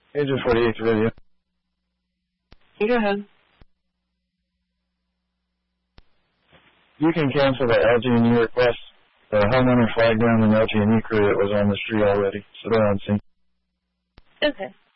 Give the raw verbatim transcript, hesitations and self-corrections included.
Agent forty-eight to radio. You go ahead. You can cancel the L G and E request. The homeowner flagged down an L G and E crew that was on the street already, so they're on scene. Okay.